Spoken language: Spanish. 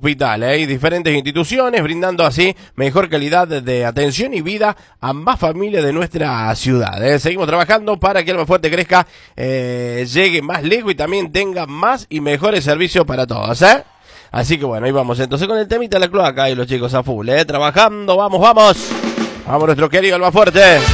hospital y diferentes instituciones, brindando así mejor calidad de atención y vida a más familias de nuestra ciudad. Seguimos trabajando para que Almafuerte crezca, llegue más lejos y también tenga más y mejores servicios para todos. Así que bueno, ahí vamos entonces con el temita de la cloaca y los chicos a full, trabajando, vamos nuestro querido Almafuerte.